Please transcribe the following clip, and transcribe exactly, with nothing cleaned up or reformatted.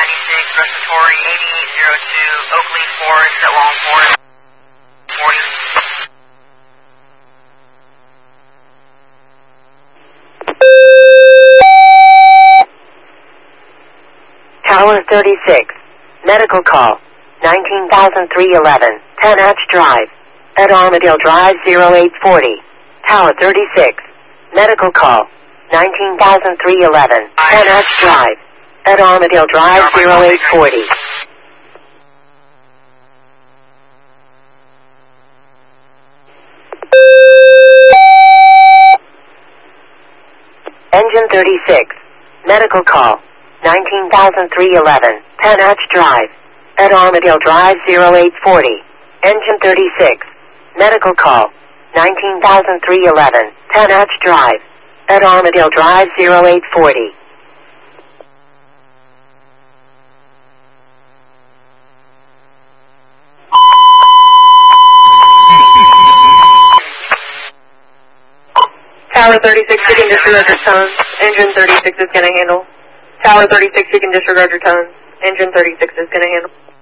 ninety-six, respiratory eighty-eight oh two, Oakley Forest at Long Forest, forty. Tower thirty-six, medical call, nineteen thousand three eleven, ten Hatch Drive, at Armadale Drive zero eight forty. Tower thirty-six, medical call, nineteen thousand three eleven, ten Hatch Drive, at Armadale Drive zero eight forty. Engine thirty-six, medical call, nineteen thousand three eleven, ten Hatch Drive, at Armadale Drive zero eight forty. Engine thirty-six, medical call, nineteen thousand three eleven, ten Hatch Drive, at Armadale Drive zero eight forty. Tower thirty-six, you can disregard your tones. Engine thirty-six is going to handle. Tower thirty-six, you can disregard your tones. Engine thirty-six is going to handle.